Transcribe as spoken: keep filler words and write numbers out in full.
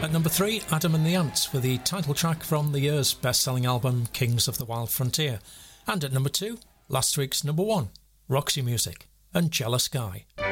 At number three, Adam and the Ants with the title track from the year's best-selling album Kings of the Wild Frontier. And at number two, last week's number one, Roxy Music and Jealous Guy.